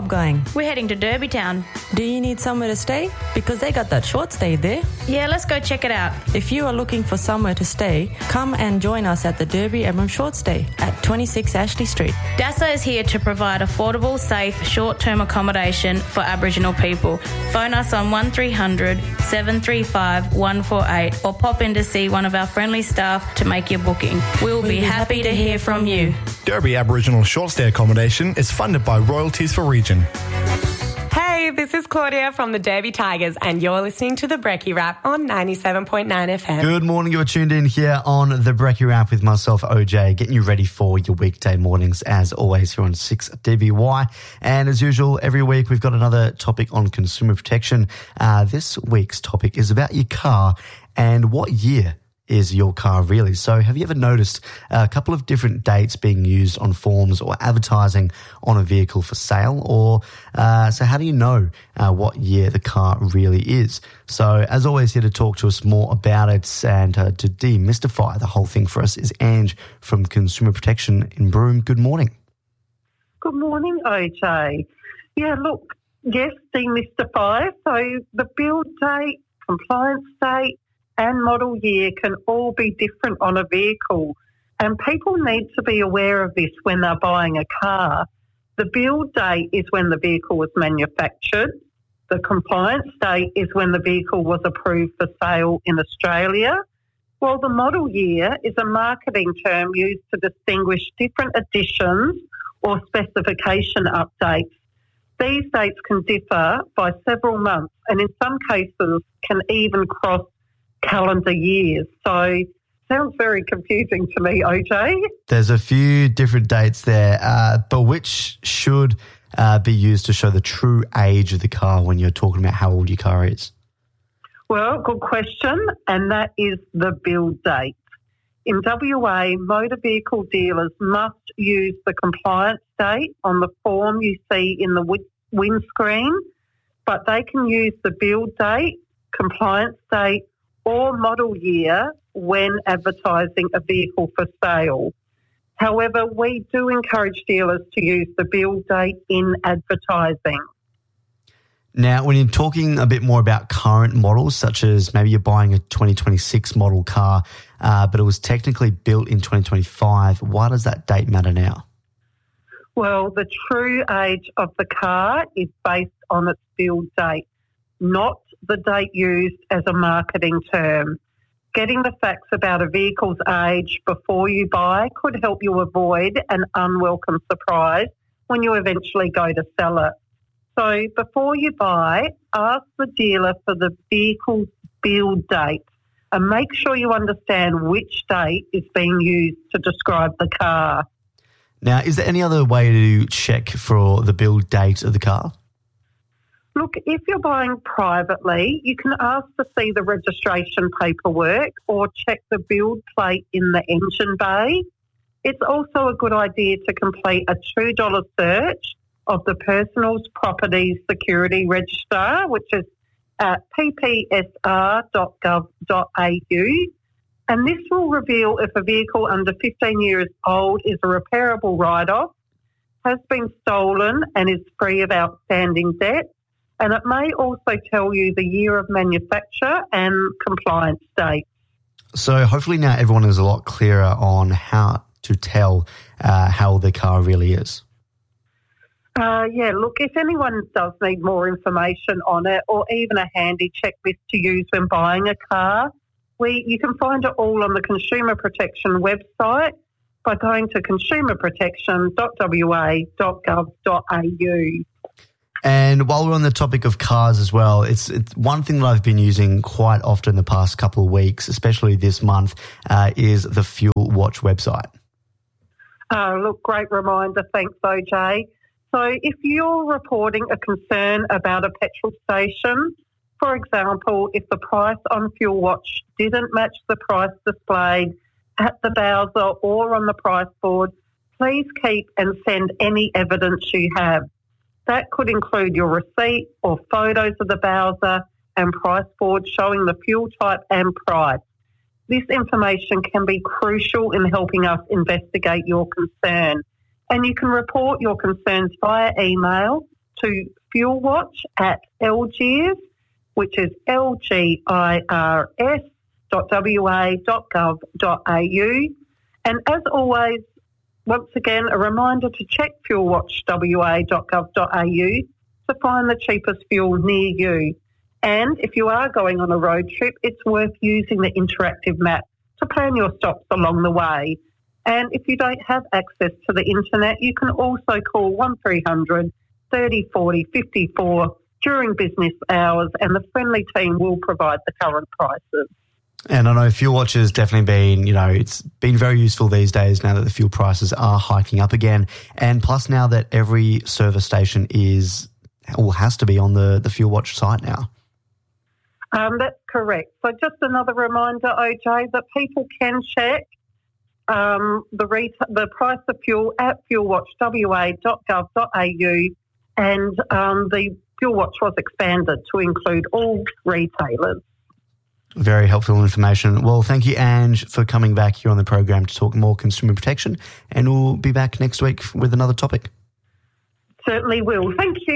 mob going? We're heading to Derbytown. Do you need somewhere to stay? Because they got that short stay there. Yeah, let's go check it out. If you are looking for somewhere to stay, come and join us at the Derby Emram Short Stay at 26 Ashley Street. DASO is here to provide affordable, safe, short-term accommodation for Aboriginal people. Phone us on 1300 735 148 or pop in to see one of our friendly staff to make your booking. We'll be happy to hear from you. Derby Aboriginal Short Stay Accommodation is funded by Royalties for Region. Hey, this is Claudia from the Derby Tigers and you're listening to the Brekkie Wrap on 97.9 FM. Good morning, you're tuned in here on the Brekkie Wrap with myself, OJ, getting you ready for your weekday mornings as always here on 6DBY. And as usual, every week we've got another topic on consumer protection. This week's topic is about your car and what year is your car really. So have you ever noticed a couple of different dates being used on forms or advertising on a vehicle for sale? Or so how do you know what year the car really is? So as always, here to talk to us more about it and to demystify the whole thing for us is Ange from Consumer Protection in Broome. Good morning. Good morning, OJ. Yeah, look, yes, demystify. So the build date, compliance date, and model year can all be different on a vehicle, and people need to be aware of this when they're buying a car. The build date is when the vehicle was manufactured. The compliance date is when the vehicle was approved for sale in Australia, while the model year is a marketing term used to distinguish different additions or specification updates. These dates can differ by several months and in some cases can even cross calendar years. So sounds very confusing to me, OJ. There's a few different dates there, but which should be used to show the true age of the car when you're talking about how old your car is? Well, good question, and that is the build date. In WA, motor vehicle dealers must use the compliance date on the form you see in the windscreen, but they can use the build date, compliance date, or model year when advertising a vehicle for sale. However, we do encourage dealers to use the build date in advertising. Now, when you're talking a bit more about current models, such as maybe you're buying a 2026 model car, but it was technically built in 2025, why does that date matter now? Well, the true age of the car is based on its build date, not the date used as a marketing term. Getting the facts about a vehicle's age before you buy could help you avoid an unwelcome surprise when you eventually go to sell it. So before you buy, ask the dealer for the vehicle's build date and make sure you understand which date is being used to describe the car. Now, is there any other way to check for the build date of the car? Look, if you're buying privately, you can ask to see the registration paperwork or check the build plate in the engine bay. It's also a good idea to complete a $2 search of the Personal Property Security Register, which is at ppsr.gov.au. And this will reveal if a vehicle under 15 years old is a repairable write-off, has been stolen and is free of outstanding debt. And it may also tell you the year of manufacture and compliance date. So hopefully now everyone is a lot clearer on how to tell how old their car really is. Look, if anyone does need more information on it or even a handy checklist to use when buying a car, you can find it all on the Consumer Protection website by going to consumerprotection.wa.gov.au. And while we're on the topic of cars as well, it's one thing that I've been using quite often the past couple of weeks, especially this month, is the Fuel Watch website. Look, great reminder. Thanks, OJ. So if you're reporting a concern about a petrol station, for example, if the price on Fuel Watch didn't match the price displayed at the Bowser or on the price board, please keep and send any evidence you have. That could include your receipt or photos of the Bowser and price board showing the fuel type and price. This information can be crucial in helping us investigate your concern. And you can report your concerns via email to Fuel Watch at Algiers, which is lgirs.wa.gov.au. And as always, once again, a reminder to check fuelwatchwa.gov.au to find the cheapest fuel near you. And if you are going on a road trip, it's worth using the interactive map to plan your stops along the way. And if you don't have access to the internet, you can also call 1300 30 40 54 during business hours, and the friendly team will provide the current prices. And I know Fuel Watch has definitely been, it's been very useful these days now that the fuel prices are hiking up again. And plus now that every service station is or has to be on the Fuel Watch site now. That's correct. So just another reminder, OJ, that people can check the price of fuel at fuelwatchwa.gov.au, and the Fuel Watch was expanded to include all retailers. Very helpful information. Well, thank you, Ange, for coming back here on the program to talk more consumer protection, and we'll be back next week with another topic. Certainly will. Thank you.